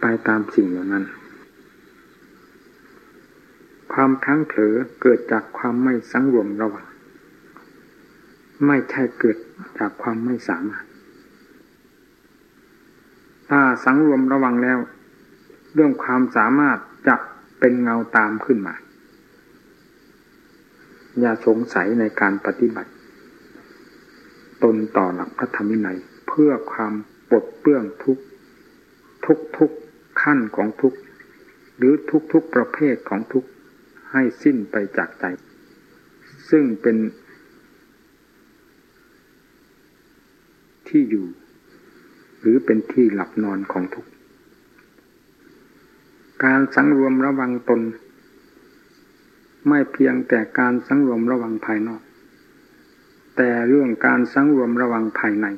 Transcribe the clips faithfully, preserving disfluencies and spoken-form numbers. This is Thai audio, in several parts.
ไปตามสิ่งเหล่านั้นความพลั้งเผลอเกิดจากความไม่สังรวมระวังไม่ใช่เกิดจากความไม่สามารถถ้าสังรวมระวังแล้วเรื่องความสามารถจะเป็นเงาตามขึ้นมาอย่าสงสัยในการปฏิบัติตนต่อหลักพระธรรมวินัยเพื่อความปลดเปลื้องทุกทุกทุกขั้นของทุกหรือทุกทุกประเภทของทุกให้สิ้นไปจากใจซึ่งเป็นที่อยู่หรือเป็นที่หลับนอนของทุกการสังรวมระวังตนไม่เพียงแต่การสังรวมระวังภายนอกแต่เรื่องการสังรวมระวังภายใน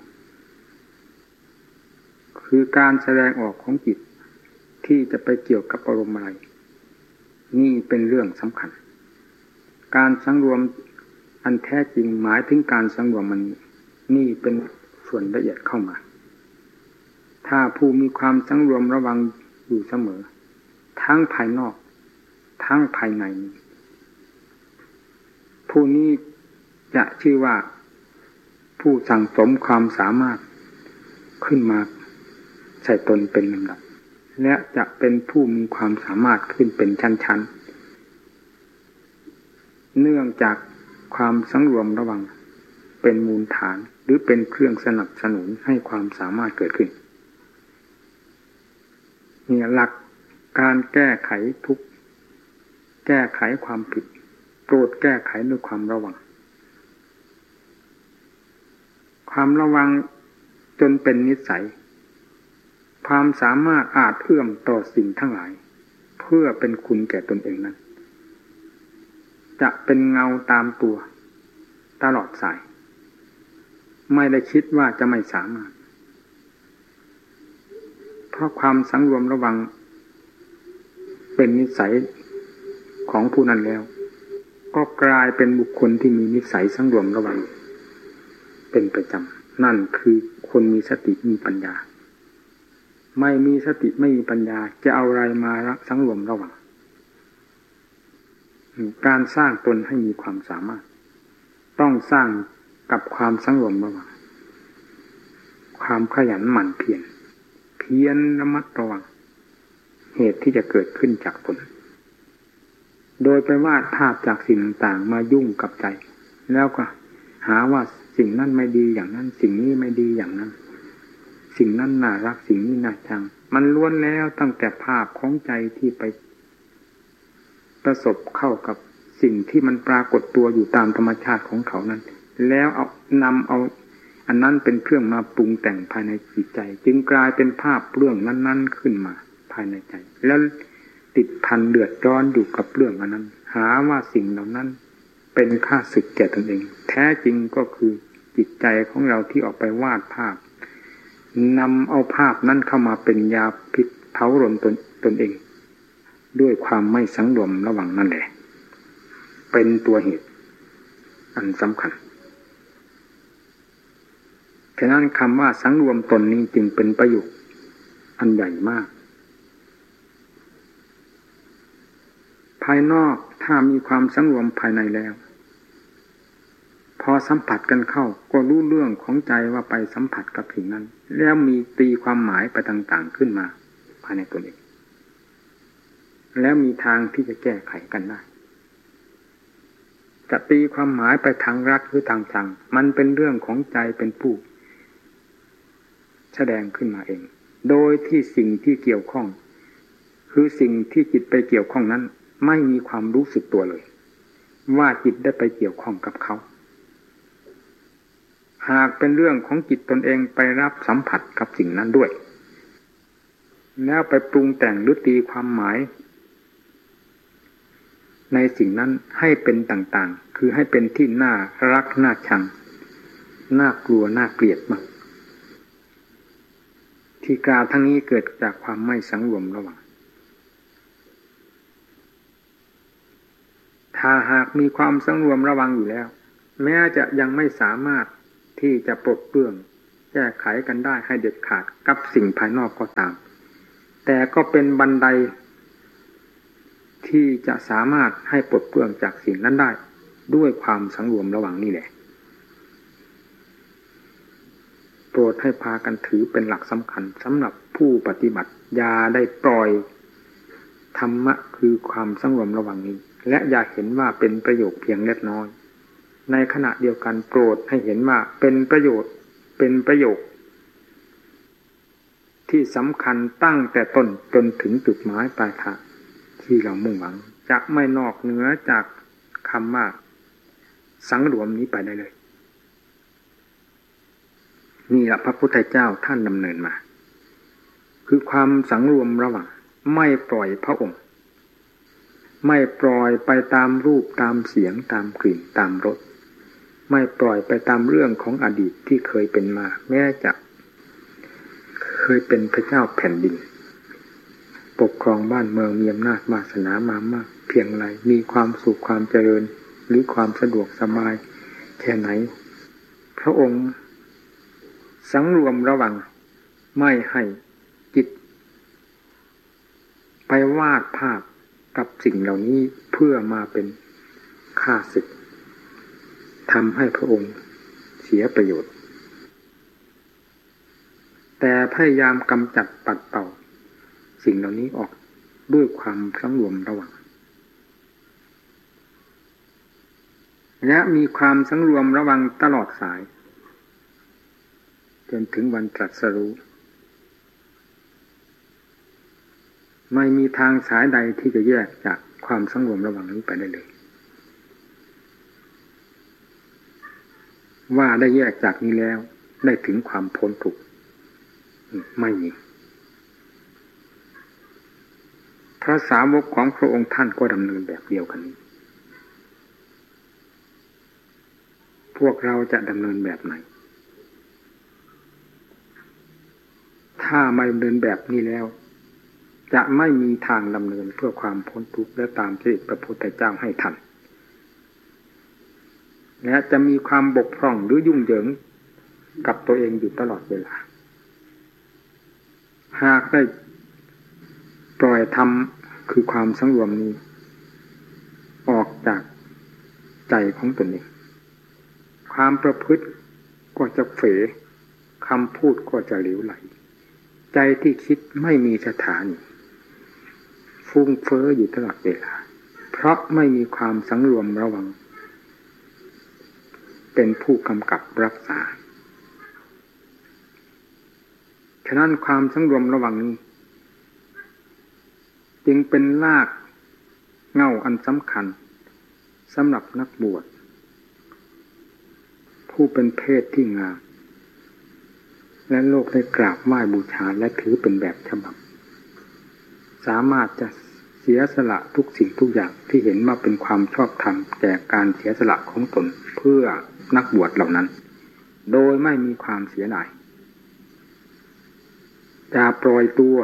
คือการแสดงออกของจิตที่จะไปเกี่ยวกับอารมณ์อะไรนี่เป็นเรื่องสำคัญการสังรวมอันแท้จริงหมายถึงการสังรวมมันนี่เป็นส่วนละเอียดเข้ามาถ้าผู้มีความสังรวมระวังอยู่เสมอทั้งภายนอกทั้งภายในผู้นี้จะชื่อว่าผู้สั่งสมความสามารถขึ้นมาใส่ตนเป็นลำดับและจะเป็นผู้มีความสามารถขึ้นเป็นชั้นๆเนื่องจากความสังรวมระวังเป็นมูลฐานหรือเป็นเครื่องสนับสนุนให้ความสามารถเกิดขึ้นเนี่ยหลักการแก้ไขทุกข์แก้ไขความผิดโปรดแก้ไขด้วยความระวังความระวังจนเป็นนิสัยความสามารถอาจเอื้อมต่อสิ่งทั้งหลายเพื่อเป็นคุณแก่ตนเองนั้นจะเป็นเงาตามตัวตลอดสายไม่ได้คิดว่าจะไม่สามารถเพราะความสังรวมระวังเป็นนิสัยของผู้นั้นแล้วก็กลายเป็นบุคคลที่มีนิสัยสังรวมระวังเป็นประจำนั่นคือคนมีสติมีปัญญาไม่มีสติไม่มีปัญญาจะเอาอะไรมาสังรวมระวังการสร้างตนให้มีความสามารถต้องสร้างกับความสังรวมระวังความขยันหมั่นเพียรเพียรระมัดระวังเหตุที่จะเกิดขึ้นจากตนโดยไปวาดภาพจากสิ่งต่างๆมายุ่งกับใจแล้วก็หาว่าสิ่งนั้นไม่ดีอย่างนั้นสิ่งนี้ไม่ดีอย่างนั้นสิ่งนั้นน่ารักสิ่งนี้น่าชังมันล้วนแล้วตั้งแต่ภาพของใจที่ไปประสบเข้ากับสิ่งที่มันปรากฏตัวอยู่ตามธรรมชาติของเขานั้นแล้วเอานำเอาอันนั้นเป็นเครื่องมาปรุงแต่งภายในจิตใจจึงกลายเป็นภาพเรื่องนั้นๆขึ้นมาภายในใจแล้วติดพันเดือดร้อนอยู่กับเรื่องอันนั้นหาว่าสิ่งเหล่านั้นเป็นข้าศึกแก่ตนเองแท้จริงก็คือจิตใจของเราที่ออกไปวาดภาพนำเอาภาพนั้นเข้ามาเป็นยาพิษเผารนตนตนเองด้วยความไม่สังรวมระวังนั่นแหละเป็นตัวเหตุอันสำคัญฉะนั้นคำว่าสังรวมตนนี้จึงเป็นประโยชน์อันใหญ่มากภายนอกถ้ามีความสังรวมภายในแล้วพอสัมผัสกันเข้าก็รู้เรื่องของใจว่าไปสัมผัสกับสิ่งนั้นแล้วมีตีความหมายไปต่างๆขึ้นมาภายในตัวเองแล้วมีทางที่จะแก้ไขกันได้จะตีความหมายไปทางรักหรือทางชังมันเป็นเรื่องของใจเป็นผู้แสดงขึ้นมาเองโดยที่สิ่งที่เกี่ยวข้องคือสิ่งที่จิตไปเกี่ยวข้องนั้นไม่มีความรู้สึกตัวเลยว่าจิตได้ไปเกี่ยวข้องกับเขาหากเป็นเรื่องของจิตตนเองไปรับสัมผัสกับสิ่งนั้นด้วยแล้วไปปรุงแต่งหรือตีความหมายในสิ่งนั้นให้เป็นต่างๆคือให้เป็นที่น่ารักน่าชังน่ากลัวน่าเกลียดมากที่กล่าวทั้งนี้เกิดจากความไม่สังรวมระวังถ้าหากมีความสังรวมระวังอยู่แล้วแม้จะยังไม่สามารถที่จะปลดเปลื้องแก้ไขกันได้ให้เด็ดขาดกับสิ่งภายนอกก็ตามแต่ก็เป็นบันไดที่จะสามารถให้ปลดเปลื้องจากสิ่งนั้นได้ด้วยความสังรวมระวังนี่แหละโปรดให้พากันถือเป็นหลักสำคัญสำหรับผู้ปฏิบัติอย่าได้ปล่อยธรรมะคือความสังรวมระวังนี้และอย่าเห็นว่าเป็นประโยชน์เพียงเล็กน้อยในขณะเดียวกันโปรดให้เห็นว่าเป็นประโยชน์เป็นประโยชน์ที่สำคัญตั้งแต่ต้นจนถึงจุดหมายปลายทางที่เรามุ่งหวังจะไม่นอกเหนือจากคำว่าสังรวมนี้ไปได้เลยนี่แหละพระพุทธเจ้าท่านดำเนินมาคือความสังรวมระหว่างไม่ปล่อยพระองค์ไม่ปล่อยไปตามรูปตามเสียงตามกลิ่นตามรสไม่ปล่อยไปตามเรื่องของอดีตที่เคยเป็นมาแม้จะเคยเป็นพระเจ้าแผ่นดินปกครองบ้านเมืองมีอำนาจวาสนามามากเพียงไรมีความสุขความเจริญหรือความสะดวกสบายแค่ไหนพระองค์สังรวมระวังไม่ให้จิตไปวาดภาพกับสิ่งเหล่านี้เพื่อมาเป็นข้าศึกทำให้พระองค์เสียประโยชน์แต่พยายามกำจัดปัดเป่าสิ่งเหล่านี้ออกด้วยความสังรวมระวังและมีความสังรวมระวังตลอดสายจนถึงวันตรัสรู้ไม่มีทางสายใดที่จะแยกจากความสังรวมระวังนี้ไปได้เลยว่าได้แยกจากนี้แล้วได้ถึงความพ้นทุกข์ไม่มีพระสาวกของพระองค์ท่านก็ดำเนินแบบเดียวกันนี้พวกเราจะดำเนินแบบไหนถ้าไม่ดำเนินแบบนี้แล้วจะไม่มีทางดำเนินเพื่อความพ้นทุกข์และตามที่พระพุทธเจ้าให้ทันและจะมีความบกพร่องหรือยุ่งเหยิงกับตัวเองอยู่ตลอดเวลาหากได้ปล่อยธรรมคือความสังรวมนี้ออกจากใจของตนเองความประพฤติก็จะเฝคำพูดก็จะเหลวไหลใจที่คิดไม่มีสถานีฟุ้งเฟ้ออยู่ตลอดเวลาเพราะไม่มีความสังรวมระวังเป็นผู้กำกับรักษาฉะนั้นความสังรวมระวังนี้จึงเป็นรากเหง้าอันสำคัญสำหรับนักบวชผู้เป็นเพศที่งามและโลกได้กราบไหว้บูชาและถือเป็นแบบฉบับสามารถจะเสียสละทุกสิ่งทุกอย่างที่เห็นว่าเป็นความชอบธรรมแก่การเสียสละของตนเพื่อนักบวชเหล่านั้นโดยไม่มีความเสียดายอย่าปล่อยตัว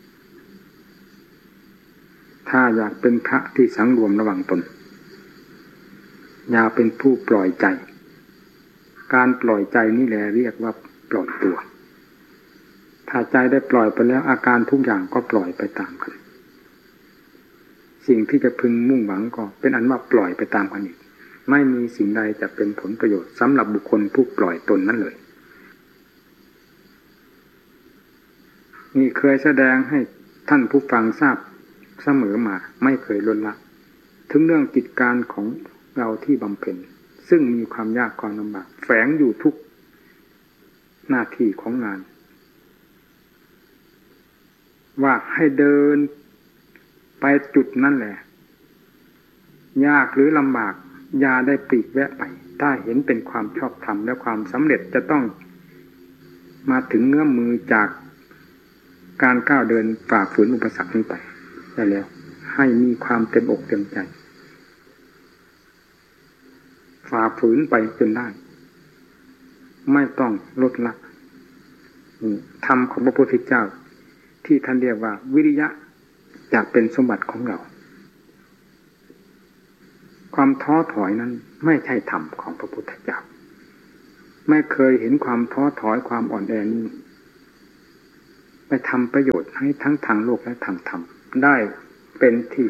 ถ้าอยากเป็นพระที่สังรวมระวังตนอย่าเป็นผู้ปล่อยใจการปล่อยใจนี่แหละเรียกว่าปล่อยตัวถ้าใจได้ปล่อยไปแล้วอาการทุกอย่างก็ปล่อยไปตามกันสิ่งที่จะพึงมุ่งหวังก็เป็นอันว่าปล่อยไปตามกันอีกไม่มีสิ่งใดจะเป็นผลประโยชน์สำหรับบุคคลผู้ปล่อยตนนั้นเลยนี่เคยแสดงให้ท่านผู้ฟังทราบเสมอมาไม่เคยลดละถึงเรื่องกิจการของเราที่บำเพ็ญซึ่งมีความยากความลำบากแฝงอยู่ทุกหน้าที่ของงานว่าให้เดินไปจุดนั่นแหละยากหรือลำบากอย่าได้ปลีกแวะไปถ้าเห็นเป็นความชอบธรรมและความสำเร็จจะต้องมาถึงเงื้อมมือจากการก้าวเดินฝ่าฝืนอุปสรรคนี้ไปได้แล้วให้มีความเต็มอกเต็มใจฝ่าฝืนไปจนได้ไม่ต้องลดละธรรมของพระพุทธเจ้าที่ท่านเรียกว่าวิริยะจะเป็นสมบัติของเราความท้อถอยนั้นไม่ใช่ธรรมของพระพุทธเจ้าไม่เคยเห็นความท้อถอยความอ่อนแอนี้ไปทำประโยชน์ให้ทั้งทางโลกและทางธรรมได้เป็นที่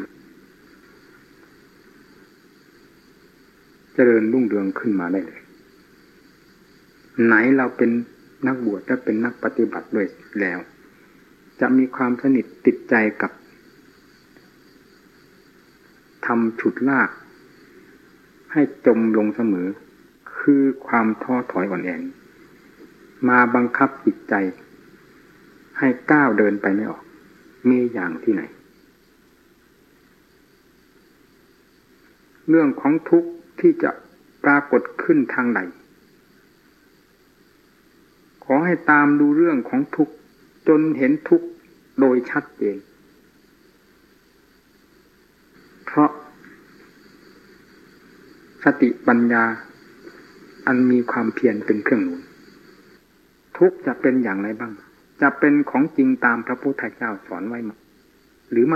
เจริญรุ่งเรืองขึ้นมาได้เลยไหนเราเป็นนักบวชและเป็นนักปฏิบัติด้วยแล้วจะมีความสนิทติดใจกับทำฉุดลากให้จมลงเสมอคือความท้อถอยอ่อนแอมาบังคับจิตใจให้ก้าวเดินไปไม่ออกมีอย่างที่ไหนเรื่องของทุกข์ที่จะปรากฏขึ้นทางใดขอให้ตามดูเรื่องของทุกข์จนเห็นทุกข์โดยชัดเจนเพราะสติปัญญาอันมีความเพียรเป็นเครื่องหนุนทุกข์จะเป็นอย่างไรบ้างจะเป็นของจริงตามพระพุทธเจ้าสอนไว้มั้ยหรือไม่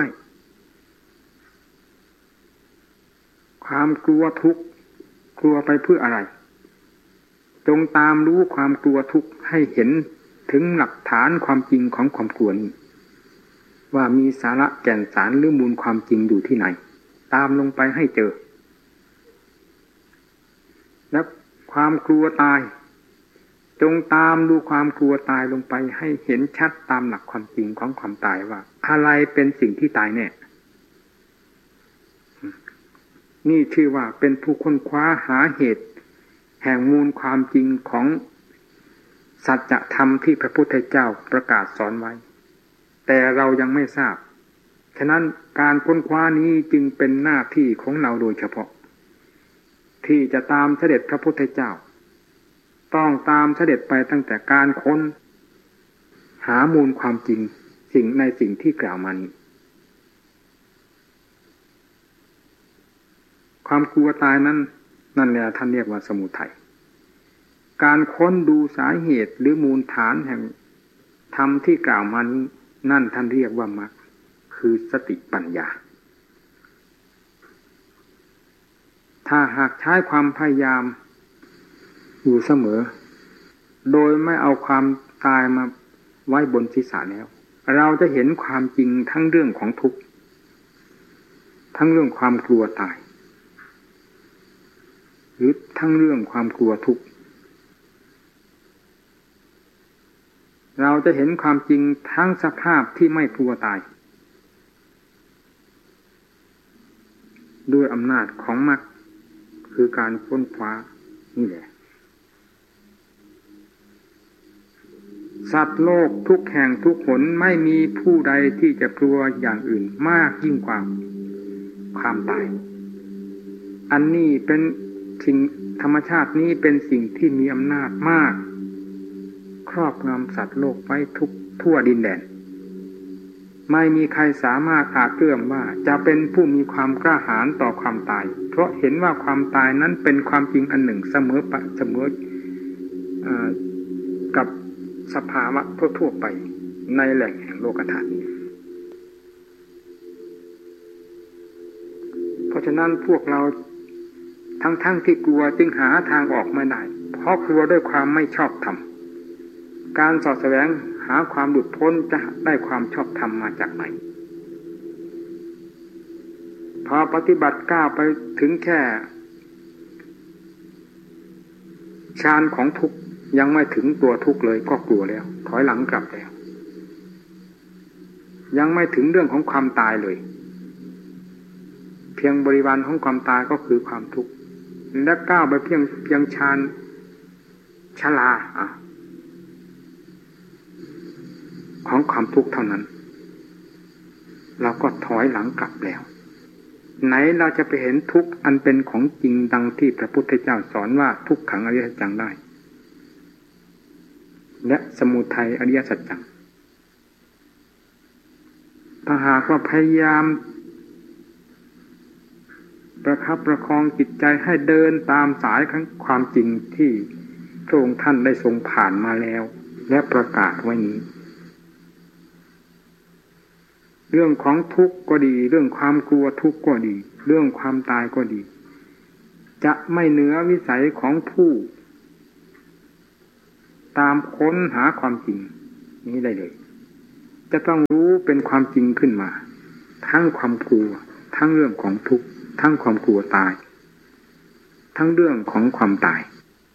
ความกลัวทุกข์กลัวไปเพื่ออะไรจงตามรู้ความกลัวทุกข์ให้เห็นถึงหลักฐานความจริงของความกลัวนี้ว่ามีสาระแก่นสารหรือมูลความจริงอยู่ที่ไหนตามลงไปให้เจอและความกลัวตายจงตามดูความกลัวตายลงไปให้เห็นชัดตามหลักความจริงของความตายว่าอะไรเป็นสิ่งที่ตายแน่นี่ชื่อว่าเป็นผู้ค้นคว้าหาเหตุแห่งมูลความจริงของสัจธรรมที่พระพุทธเจ้าประกาศสอนไว้แต่เรายังไม่ทราบฉะนั้นการค้นคว้านี้จึงเป็นหน้าที่ของเราโดยเฉพาะที่จะตามเสด็จพระพุทธเจ้าต้องตามเสด็จไปตั้งแต่การค้นหามูลความจริงสิ่งในสิ่งที่กล่าวมานี้ความกลัวตายนั้นนั่นแหละท่านเรียกว่าสมุทัยการค้นดูสาเหตุหรือมูลฐานแห่งธรรมที่กล่าวมานี้นั่นท่านเรียกว่ามรรคคือสติปัญญาถ้าหากใช้ความพยายามอยู่เสมอโดยไม่เอาความตายมาไว้บนศีรษะแล้วเราจะเห็นความจริงทั้งเรื่องของทุกข์ทั้งเรื่องความกลัวตายหรือทั้งเรื่องความกลัวทุกข์เราจะเห็นความจริงทั้งสภาพที่ไม่กลัวตายด้วยอำนาจของมรรคคือการค้นคว้านี่แหละสัตว์โลกทุกแห่งทุกหนไม่มีผู้ใดที่จะกลัวอย่างอื่นมากยิ่งกว่าความตายอันนี้เป็นสิ่งธรรมชาตินี้เป็นสิ่งที่มีอำนาจมากครอบงำสัตว์โลกไว้ทุกทั่วดินแดนไม่มีใครสามารถอาจเอื้อมว่าจะเป็นผู้มีความกล้าหาญต่อความตายเพราะเห็นว่าความตายนั้นเป็นความจริงอันหนึ่งเสมอปะเสมอกับสภาวะทั่วๆไปในแหล่งแห่งโลกธาตุนี้เพราะฉะนั้นพวกเราทั้งๆ ท, ที่กลัวจึงหาทางออกไม่ได้เพราะกลัวด้วยความไม่ชอบธรรมการสอดแสวงหาความหลุดพ้นจะได้ความชอบธรรมมาจากไหนพอปฏิบัติก้าวไปถึงแค่ฌานของทุกข์ยังไม่ถึงตัวทุกข์เลยก็กลัวแล้วถอยหลังกลับแล้วยังไม่ถึงเรื่องของความตายเลยเพียงบริวารของความตายก็คือความทุกข์และก้าวไปเพียงเพียงฌานชราอ่ะของความทุกข์เท่านั้นเราก็ถอยหลังกลับแล้วไหนเราจะไปเห็นทุกข์อันเป็นของจริงดังที่พระพุทธเจ้าสอนว่าทุกขังอริยสัจจังได้และสมุทัยอริยสัจจังถ้าหากว่าพยายามประคับประคองจิตใจให้เดินตามสายของความจริงที่พระองค์ท่านได้ทรงผ่านมาแล้วและประกาศไว้นี้เรื่องของทุกข์ก็ดีเรื่องความกลัวทุกข์ก็ดีเรื่องความตายก็ดีจะไม่เหนือวิสัยของผู้ตามค้นหาความจริงนี้ได้เลยจะต้องรู้เป็นความจริงขึ้นมาทั้งความกลัวทั้งเรื่องของทุกข์ทั้งความกลัวตายทั้งเรื่องของความตาย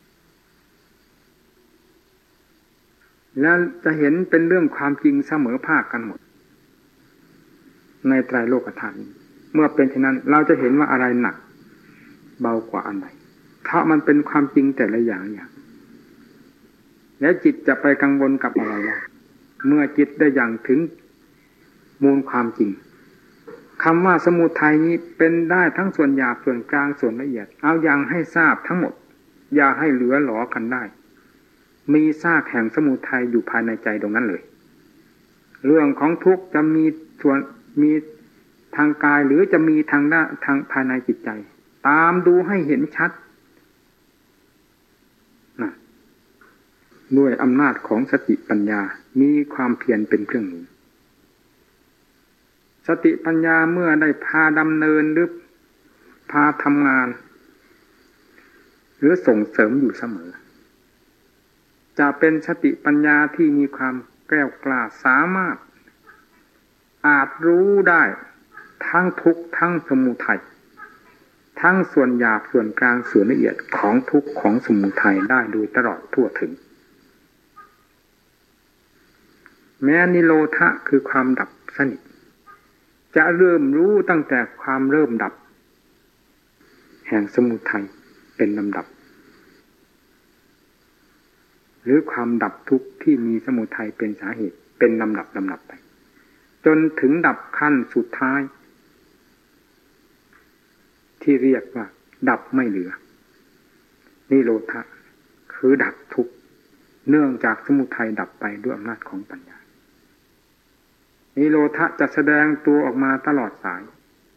แล้วจะเห็นเป็นเรื่องความจริงเสมอภาคกันหมดในไตรโลกธาตุเมื่อเป็นเช่นนั้นเราจะเห็นว่าอะไรหนักเบากว่าอันใดเพราะมันเป็นความจริงแต่ละอย่างอย่างแล้วจิตจะไปกังวลกับอะไรล่ะเมื่อจิตได้อย่างถึงมูลความจริงคำว่าสมุทัยนี้เป็นได้ทั้งส่วนหยาบส่วนกลางส่วนละเอียดเอาอย่างให้ทราบทั้งหมดอย่าให้เหลือหลอกันได้มีซากแห่งสมุทัยอยู่ภายในใจตรงนั้นเลยเรื่องของทุกข์จะมีส่วนมีทางกายหรือจะมีทางด้านทางภายในจิตใจตามดูให้เห็นชัดนะด้วยอำนาจของสติปัญญามีความเพียรเป็นเครื่องหนุนสติปัญญาเมื่อได้พาดำเนินหรือพาทำงานหรือส่งเสริมอยู่เสมอจะเป็นสติปัญญาที่มีความแกล้วกล้าสามารถอาจรู้ได้ทั้งทุกข์ทั้งสมุทัยทั้งส่วนหยาบส่วนกลางส่วนละเอียดของทุกข์ของสมุทัยได้โดยตลอดทั่วถึงแม้นิโรธะคือความดับสนิทจะเริ่มรู้ตั้งแต่ความเริ่มดับแห่งสมุทัยเป็นลำดับหรือความดับทุกข์ที่มีสมุทัยเป็นสาเหตุเป็นลำดับลำดับไปจนถึงดับขั้นสุดท้ายที่เรียกว่าดับไม่เหลือนิโรธะคือดับทุกข์เนื่องจากสมุทัยดับไปด้วยอำนาจของปัญญานิโรธะจะแสดงตัวออกมาตลอดสาย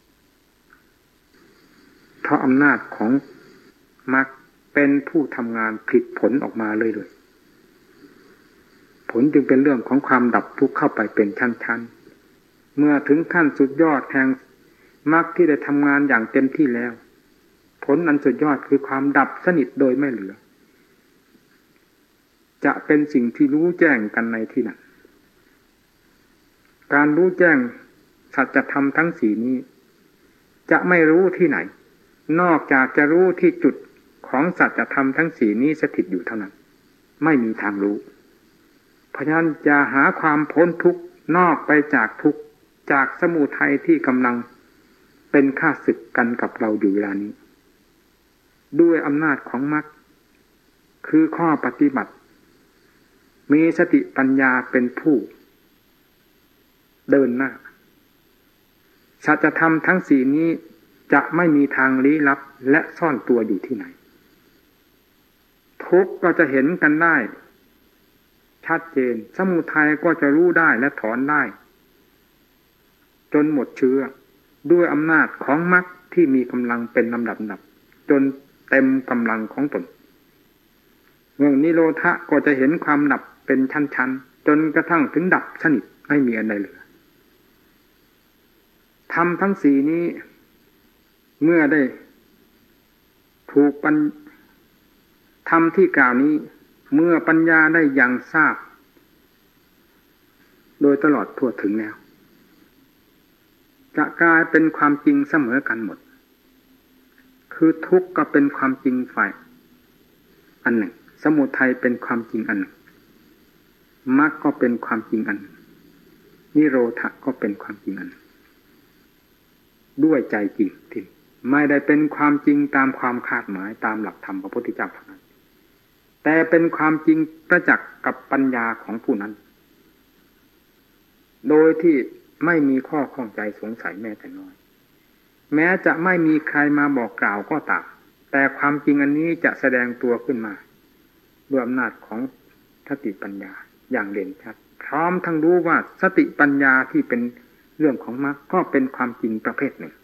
เพราะอำนาจของมรรคเป็นผู้ทำงานผลิตผลออกมาเลยเลยผลจึงเป็นเรื่องของความดับทุกข์เข้าไปเป็นชั้นๆเมื่อถึงขั้นสุดยอดแห่งมรรคที่ได้ทำงานอย่างเต็มที่แล้วผลอันสุดยอดคือความดับสนิทโดยไม่เหลือจะเป็นสิ่งที่รู้แจ้งกันในที่นั้นการรู้แจ้งสัจธรรมทั้งสี่นี้จะไม่รู้ที่ไหนนอกจากจะรู้ที่จุดของสัจธรรมทั้งสี่นี้สถิตอยู่เท่านั้นไม่มีทางรู้เพราะฉะนั้นจะหาความพ้นทุกข์นอกไปจากทุกข์จากสมุทัยที่กำลังเป็นข้าศึกกันกับเราอยู่เวลานี้ด้วยอำนาจของมรรคคือข้อปฏิบัติมีสติปัญญาเป็นผู้เดินหน้าสัจธรรมทั้งสี่นี้จะไม่มีทางลี้ลับและซ่อนตัวอยู่ที่ไหนทุกข์ก็จะเห็นกันได้ชัดเจนสมุทัยก็จะรู้ได้และถอนได้จนหมดเชื้อด้วยอำนาจของมรรคที่มีกำลังเป็นลำดับดับจนเต็มกำลังของตนเมื่อนิโรธะก็จะเห็นความดับเป็นชั้นๆจนกระทั่งถึงดับสนิทไม่มีอันใดเหลือธรรมทั้งสี่นี้เมื่อได้ถูกปัญธรรมที่กล่าวนี้เมื่อปัญญาได้ยังทราบโดยตลอดทั่วถึงแล้วจะกลายเป็นความจริงเสมอกันหมดคือทุกข์ก็เป็นความจริงฝ่ายอันหนึ่งสมุทัยเป็นความจริงอันหนึ่งมรรคก็เป็นความจริงอันหนึ่งนิโรธะก็เป็นความจริงอันหนึ่งด้วยใจจริงที่ไม่ได้เป็นความจริงตามความคาดหมายตามหลักธรรมพระพุทธเจ้าเท่านั้นแต่เป็นความจริงประจักษ์กับปัญญาของผู้นั้นโดยที่ไม่มีข้อข้องใจสงสัยแม้แต่น้อยแม้จะไม่มีใครมาบอกกล่าวก็ตามแต่ความจริงอันนี้จะแสดงตัวขึ้นมาด้วยอำนาจของสติปัญญาอย่างเด่นชัดพร้อมทั้งรู้ว่าสติปัญญาที่เป็นเรื่องของมรรคก็เป็นความจริงประเภทหนึ่ง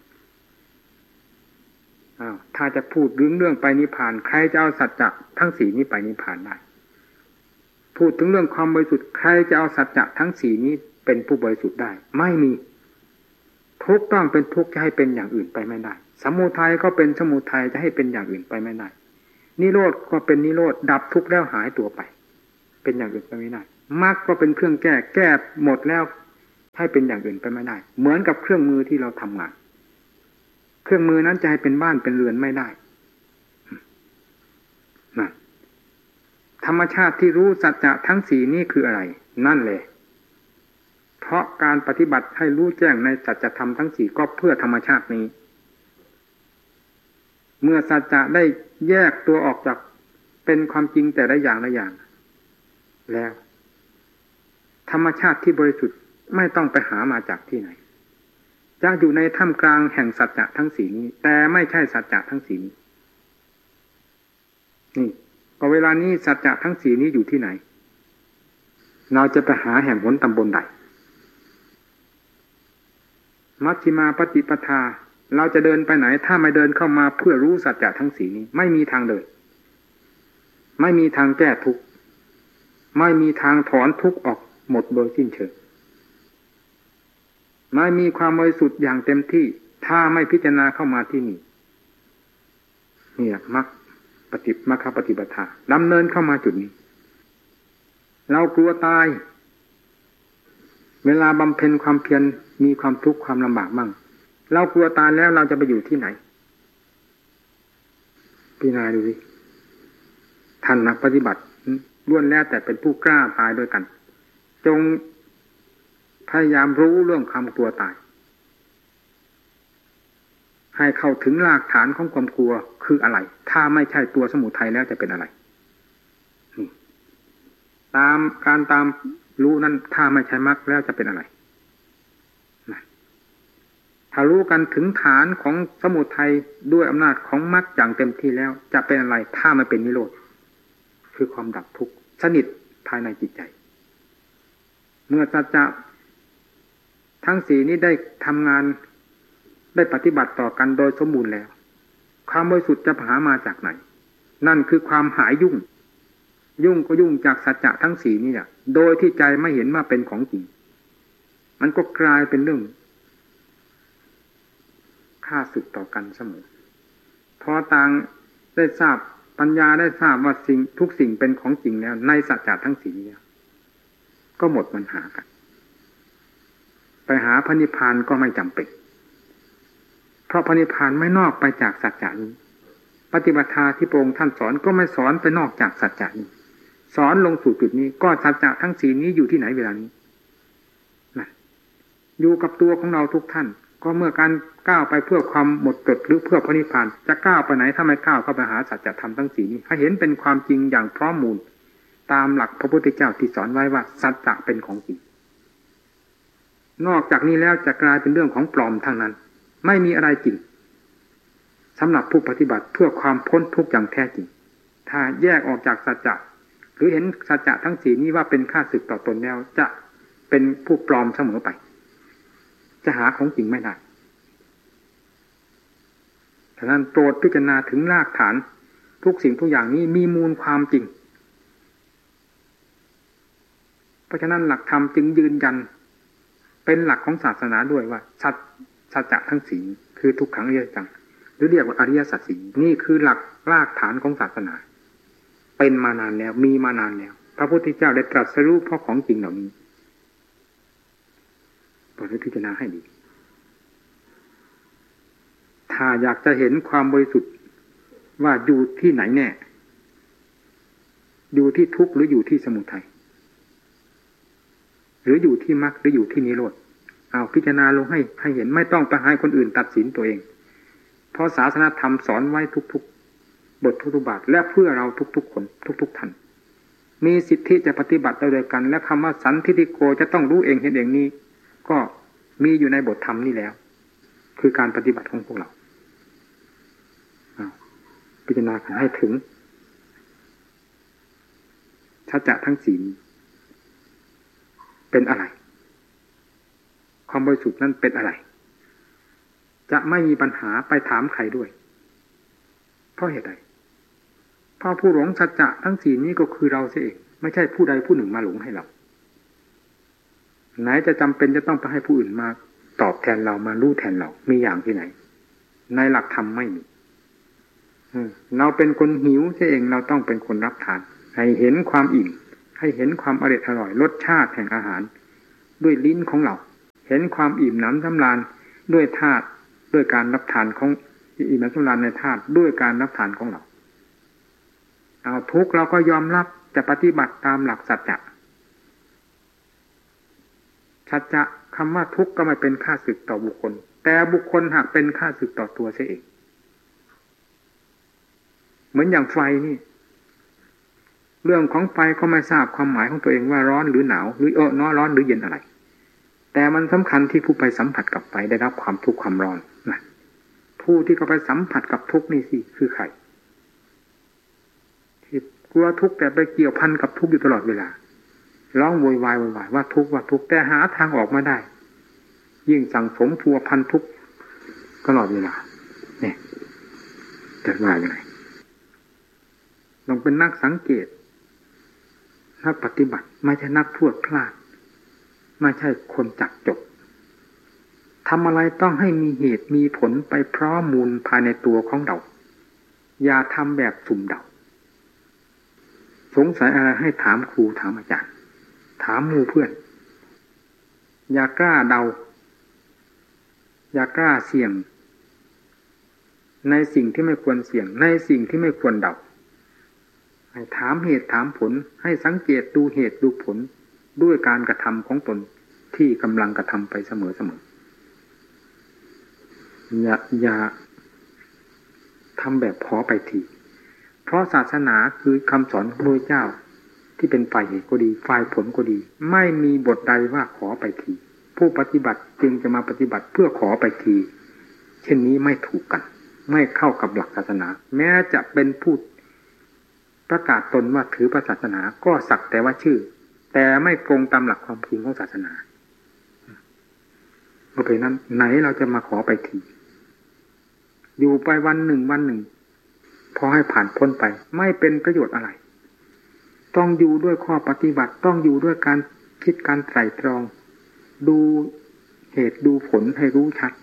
อ้าวถ้าจะพูดเรื่องเรื่องไปนิพพานใครจะเอาสัจจะทั้งสี่นี้ไปนิพพานได้พูดถึงเรื่องความบริสุทธิ์ใครจะเอาสัจจะทั้งสี่นี้เป็นผู้บริสุทธิ์ได้ไม่มีทุกข์ต้องเป็นทุกข์จะให้เป็นอย่างอื่นไปไม่ได้สมุทัยก็เป็นสมุทัยจะให้เป็นอย่างอื่นไปไม่ได้นิโรธก็เป็นนิโรธดับทุกข์แล้วหายตัวไปเป็นอย่างอื่นไปไม่ได้มรรคก็เป็นเครื่องแก้แก้หมดแล้วให้เป็นอย่างอื่นไปไม่ได้เหมือนกับเครื่องมือที่เราทำงานเครื่องมือนั้นจะให้เป็นบ้านเป็นเรือนไม่ได้นั่นธรรมชาติที่รู้สัจจะทั้งสี่นี่คืออะไรนั่นแหละเพราะการปฏิบัติให้รู้แจ้งในสัจธรรมทั้งสี่ก็เพื่อธรรมชาตินี้เมื่อสัจจะได้แยกตัวออกจากเป็นความจริงแต่ละอย่างละอย่างแล้วธรรมชาติที่บริสุทธิ์ไม่ต้องไปหามาจากที่ไหนจะอยู่ในท่ามกลางแห่งสัจจะทั้งสี่นี้แต่ไม่ใช่สัจจะทั้งสี่นี้นี่ก็เวลานี้สัจจะทั้งสี่นี้อยู่ที่ไหนเราจะไปหาแห่งหนตำบลใดมัชฌิมาปฏิปทาเราจะเดินไปไหนถ้าไม่เดินเข้ามาเพื่อรู้สัจจะทั้งสี่นี้ไม่มีทางเดินไม่มีทางแก้ทุกข์ไม่มีทางถอนทุกข์ออกหมดโดยสิ้นเชิงไม่มีความบริสุทธิ์อย่างเต็มที่ถ้าไม่พิจารณาเข้ามาที่นี่เนี่ยมรรคปฏิมรรคปฏิปทาดำเนินเข้ามาจุดนี้เรากลัวตายเวลาบำเพ็ญความเพียรมีความทุกข์ความลำบากบ้างเรากลัวตายแล้วเราจะไปอยู่ที่ไหนพิจารณาดูสิท่านนักปฏิบัติล้วนแล้วแต่เป็นผู้กล้าตายด้วยกันจงพยายามรู้เรื่องความกลัวตายให้เข้าถึงรากฐานของความกลัวคืออะไรถ้าไม่ใช่ตัวสมุทัยแล้วจะเป็นอะไรตามการตามรู้นั้นถ้าไม่ใช่มรรคแล้วจะเป็นอะไรถ้ารู้กันถึงฐานของสมุทัยด้วยอำนาจของมรรคอย่างเต็มที่แล้วจะเป็นอะไรถ้าไม่เป็นนิโรธคือความดับทุกข์สนิทภายในจิตใจเมื่อสัจจะทั้งสี่นี้ได้ทำงานได้ปฏิบัติต่อกันโดยสมบูรณ์แล้วความบริสุทธิ์จะหามาจากไหนนั่นคือความหายยุ่งยุ่งก็ยุ่งจากสัจจะทั้งสี่นี่แหละโดยที่ใจไม่เห็นว่าเป็นของจริงมันก็กลายเป็นเรื่องฆ่าศึกต่อกันเสมอพอต่างได้ทราบปัญญาได้ทราบว่าสิ่งทุกสิ่งเป็นของจริงแล้วในสัจจะทั้งสี่นี้ก็หมดปัญหากันไปหาพระนิพพานก็ไม่จำเป็นเพราะพระนิพพานไม่นอกไปจากสัจจะนี้ปฏิบัติที่พระองค์ท่านสอนก็ไม่สอนไปนอกจากสัจจะนี้สอนลงสู่จุดนี้ก็สัจจะทั้งสี่นี้อยู่ที่ไหนเวลานี้นะอยู่กับตัวของเราทุกท่านก็เมื่อการก้าวไปเพื่อความหมดจดหรือเพื่อพระนิพพานจะก้าวไปไหนถ้าไม่ก้าวเข้าไปหาสัจธรรมทั้งสี่นี้ให้เห็นเป็นความจริงอย่างพร้อมมูลตามหลักพระพุทธเจ้าที่สอนไว้ว่าสัจจะเป็นของจริงนอกจากนี้แล้วจะกลายเป็นเรื่องของปลอมทั้งนั้นไม่มีอะไรจริงสำหรับผู้ปฏิบัติเพื่อความพ้นทุกข์อย่างแท้จริงถ้าแยกออกจากสัจจะหรือเห็นสัจจะทั้งสี่นี้ว่าเป็นข้าศึกต่อตนแล้วจะเป็นผู้ปลอมเสมอไปจะหาของจริงไม่ได้ฉะนั้นโปรดพิจารณาถึงรากฐานทุกสิ่งทุกอย่างนี้มีมูลความจริงเพราะฉะนั้นหลักธรรมจึงยืนยันเป็นหลักของศาสนาด้วยว่าสัจสัจจะทั้งสี่คือทุกขังอริยสัจหรือเรียกว่าอริยสัจสี่นี่คือหลักรากฐานของศาสนาเป็นมานานแล้วมีมานานแล้วพระพุทธเจ้าได้ตรัสรู้เพราะของจริงเหล่านี้โปรดพิจารณาให้ดีถ้าอยากจะเห็นความบริสุทธิ์ว่าอยู่ที่ไหนแน่อยู่ที่ทุกข์หรืออยู่ที่สมุทัยหรืออยู่ที่มรรคหรืออยู่ที่นิโรธเอาพิจารณาลงให้ให้เห็นไม่ต้องไปให้คนอื่นตัดสินตัวเองเพราะศาสนธรรมสอนไว้ทุกๆบททุกๆบาทและเพื่อเราทุกๆคนทุกๆท่านมีสิทธิจะปฏิบัติโดยกันและคำว่าสันทิฏฐิโกจะต้องรู้เองเห็นเองนี้ก็มีอยู่ในบทธรรมนี่แล้วคือการปฏิบัติของพวกเราพิจารณาให้ถึงสัจจะทั้งสี่เป็นอะไรความบริสุทธิ์นั้นเป็นอะไรจะไม่มีปัญหาไปถามใครด้วยเพราะเหตุใดเพราะผู้หลงสัจจะทั้งสี่นี้ก็คือเราเสียเองไม่ใช่ผู้ใดผู้หนึ่งมาหลงให้เราไหนจะจำเป็นจะต้องไปให้ผู้อื่นมาตอบแทนเรามารู้แทนเรามีอย่างที่ไหนในหลักธรรมไม่มีเราเป็นคนหิวเสียเองเราต้องเป็นคนรับทานให้เห็นความอิ่มให้เห็นความอร่อยอร่อยรสชาติแห่งอาหารด้วยลิ้นของเราเห็นความอิ่มหนำสำราญด้วยธาตุด้วยการรับทานของอิ่มหนำสำราญในธาตุด้วยการรับทานของเราเอาทุกข์เราก็ยอมรับจะปฏิบัติตามหลักสัจจะสัจจะคำว่าทุกข์ก็ไม่เป็นข้าศึกต่อบุคคลแต่บุคคลหากเป็นข้าศึกต่อตัวเสียเองเหมือนอย่างไฟนี่เรื่องของไฟก็ไม่ทราบความหมายของตัวเองว่าร้อนหรือหนาวหรือเออน้อร้อนหรือเย็นอะไรแต่มันสำคัญที่ผู้ไปสัมผัสกับไฟได้รับความทุกข์ความร้อนนะผู้ที่เขาไปสัมผัสกับทุกข์นี่สิคือใครที่กลัวทุกข์แต่ไปเกี่ยวพันกับทุกข์อยู่ตลอดเวลาร้องโวยวายโวยวายว่าทุกข์ว่าทุกข์แต่หาทางออกมาได้ยิ่งสั่งสมพัวพันทุกข์ตลอดเวลาเนี่ยจะว่าอย่างไรต้องเป็นนักสังเกตนักปฏิบัติไม่ใช่นักพูดพลาดไม่ใช่คนจักจบทำอะไรต้องให้มีเหตุมีผลไปพร้อมมูลภายในตัวของเราอย่าทำแบบสุ่มเดาสงสัยอะไรให้ถามครูถามอาจารย์ถามหมู่เพื่อนอย่ากล้าเดาอย่ากล้าเสี่ยงในสิ่งที่ไม่ควรเสี่ยงในสิ่งที่ไม่ควรเดาให้ถามเหตุถามผลให้สังเกตดูเหตุดูผลด้วยการกระทำของตนที่กำลังกระทำไปเสมอเสมออย่าอย่าทำแบบพอไปทีเพราะศาสนาคือคำสอนของพระเจ้าที่เป็นฝ่ายเหตุก็ดีฝ่ายผลก็ดีไม่มีบทใดว่าขอไปทีผู้ปฏิบัติจึงจะมาปฏิบัติเพื่อขอไปทีเช่นนี้ไม่ถูกกันไม่เข้ากับหลักศาสนาแม้จะเป็นผู้ประกาศตนว่าถือพระศาสนาก็สักแต่ว่าชื่อแต่ไม่ตรงตามหลักความจริงของศาสนาเพราะฉะนั้นไหนเราจะมาขอไปทีอยู่ไปวันหนึ่งวันหนึ่งพอให้ผ่านพ้นไปไม่เป็นประโยชน์อะไรต้องอยู่ด้วยข้อปฏิบัติต้องอยู่ด้วยการคิดการไตร่ตรองดูเหตุดูผลให้รู้ชัด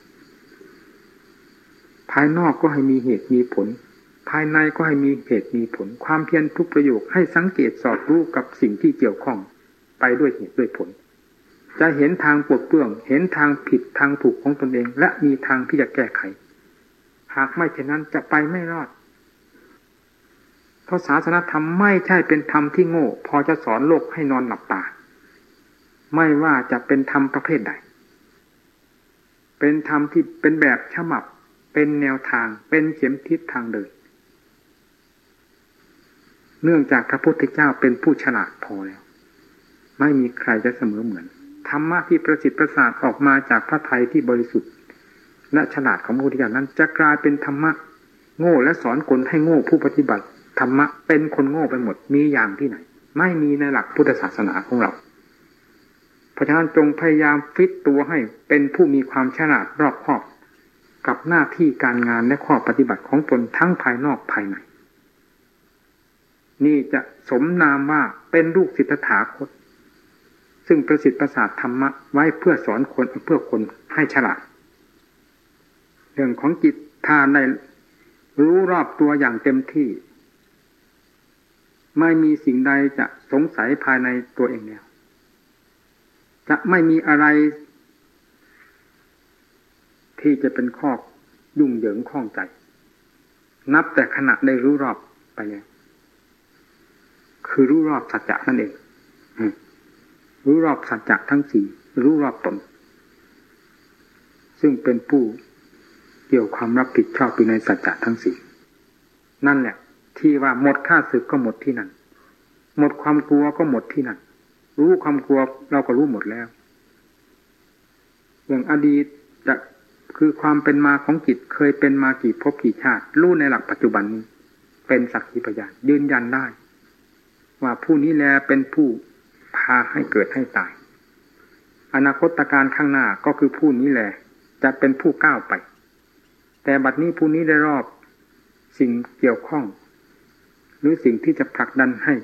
ภายนอกก็ให้มีเหตุมีผลภายในก็ให้มีเหตุมีผลความเพียรทุกประโยคให้สังเกตสอดรู้กับสิ่งที่เกี่ยวข้องไปด้วยเหตุด้วยผลจะเห็นทางปลดเปลื้องเห็นทางผิดทางถูกของตนเองและมีทางที่จะแก้ไขหากไม่เช่นนั้นจะไปไม่รอดเพราะศาสนธรรมไม่ใช่เป็นธรรมที่โง่พอจะสอนโลกให้นอนหลับตาไม่ว่าจะเป็นธรรมประเภทใดเป็นธรรมที่เป็นแบบฉบับเป็นแนวทางเป็นเข็มทิศทางเดินเนื่องจากพระพุทธเจ้าเป็นผู้ฉลาดพอแล้วไม่มีใครจะเสมอเหมือนธรรมะที่ประสิทธิ์ประสาทออกมาจากพระทัยที่บริสุทธิ์และฉลาดของพระพุทธเจ้านั้นจะกลายเป็นธรรมะโง่และสอนคนให้โง่ผู้ปฏิบัติธรรมะเป็นคนโง่ไปหมดมีอย่างที่ไหนไม่มีในหลักพุทธศาสนาของเราเพราะฉะนั้นจงพยายามฟิตตัวให้เป็นผู้มีความฉลาดรอบคอบกับหน้าที่การงานและข้อปฏิบัติของตนทั้งภายนอกภายในนี่จะสมนามว่าเป็นลูกศิษย์ตถาคตซึ่งประสิทธิ์ประสาทธรรมะไว้เพื่อสอนคนเพื่อคนให้ฉลาดเรื่องของจิตถ้าได้รู้รอบตัวอย่างเต็มที่ไม่มีสิ่งใดจะสงสัยภายในตัวเองแล้วจะไม่มีอะไรที่จะเป็นข้อยุ่งเหยิงข้องใจนับแต่ขณะได้รู้รอบไปแล้วคือรู้รอบสัจจะนั่นเองรู้รอบสัจจะทั้งสี่รู้รอบตนซึ่งเป็นผู้เกี่ยวความรับผิดชอบอยู่ในสัจจะทั้งสี่นั่นแหละที่ว่าหมดข้าศึกก็หมดที่นั่นหมดความกลัวก็หมดที่นั่นรู้ความกลัวเราก็รู้หมดแล้วอย่างอดีตจะคือความเป็นมาของจิตเคยเป็นมากี่ภพกี่ชาติรู้ในหลักปัจจุบันนี้เป็นสักขีพยานยืนยันได้ว่าผู้นี้แลเป็นผู้พาให้เกิดให้ตายอนาคตการข้างหน้าก็คือผู้นี้แลจะเป็นผู้ก้าวไปแต่บัดนี้ผู้นี้ได้รอบสิ่งเกี่ยวข้องหรือสิ่งที่จะผลักดันให้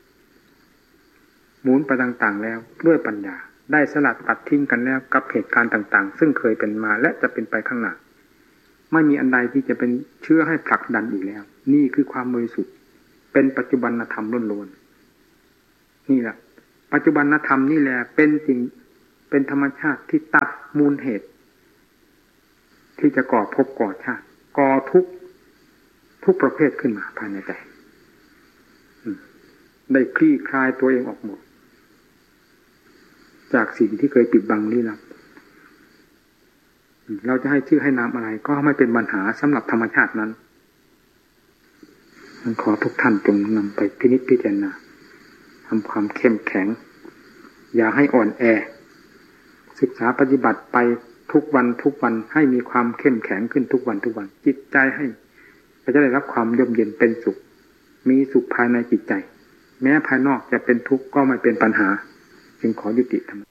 หมุนไปต่างๆแล้วด้วยปัญญาได้สลัดตัดทิ้งกันแล้วกับเหตุการณ์ต่างๆซึ่งเคยเป็นมาและจะเป็นไปข้างหน้าไม่มีอันใดที่จะเป็นเชื้อให้ผลักดันอีกแล้วนี่คือความบริสุทธิ์เป็นปัจจุบันธรรมล้วนๆนี่แหละปัจจุบันธรรมนี่แหละเป็นสิ่งเป็นธรรมชาติที่ตัดมูลเหตุที่จะก่อภพก่อชาติก่อทุกทุกประเภทขึ้นมาภายในใจได้คลี่คลายตัวเองออกหมดจากสิ่งที่เคยปิดบังลี้ลับเราจะให้ชื่อให้นามอะไรก็ไม่เป็นปัญหาสำหรับธรรมชาตินั้นขอทุกท่านจงนำไปพินิจพิจารณาทำความเข้มแข็งอย่าให้อ่อนแอศึกษาปฏิบัติไปทุกวันทุกวันให้มีความเข้มแข็งขึ้นทุกวันทุกวันจิตใจให้จะได้รับความร่มเย็นเป็นสุขมีสุขภายในจิตใจแม้ภายนอกจะเป็นทุกข์ก็ไม่เป็นปัญหาจึงขอยุติธรรม